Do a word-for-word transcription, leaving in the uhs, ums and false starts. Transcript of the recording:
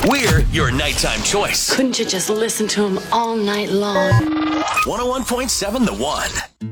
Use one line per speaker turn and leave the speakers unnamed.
We're your nighttime choice.
Couldn't you just listen to him all night long?
one oh one point seven The One.